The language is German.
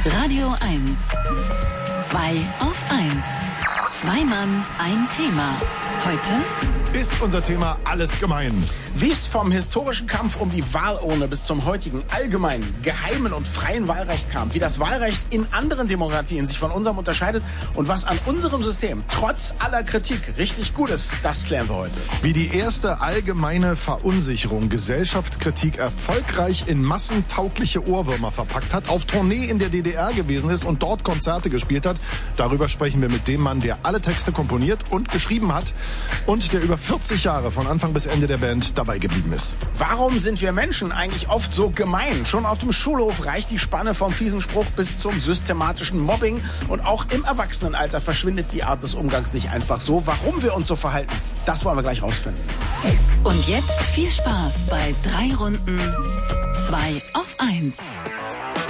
Radio 1. 2 auf 1. Zwei Mann, ein Thema. Heute ist unser Thema alles gemein. Wie es vom historischen Kampf um die Wahlurne bis zum heutigen allgemeinen, geheimen und freien Wahlrecht kam, wie das Wahlrecht in anderen Demokratien sich von unserem unterscheidet und was an unserem System trotz aller Kritik richtig gut ist, das klären wir heute. Wie die erste allgemeine Verunsicherung Gesellschaftskritik erfolgreich in massentaugliche Ohrwürmer verpackt hat, auf Tournee in der DDR gewesen ist und dort Konzerte gespielt hat, darüber sprechen wir mit dem Mann, der alle Texte komponiert und geschrieben hat und der über 40 Jahre von Anfang bis Ende der Band dabei geblieben ist. Warum sind wir Menschen eigentlich oft so gemein? Schon auf dem Schulhof reicht die Spanne vom fiesen Spruch bis zum systematischen Mobbing und auch im Erwachsenenalter verschwindet die Art des Umgangs nicht einfach so. Warum wir uns so verhalten, das wollen wir gleich rausfinden. Und jetzt viel Spaß bei 3 Runden 2 auf 1.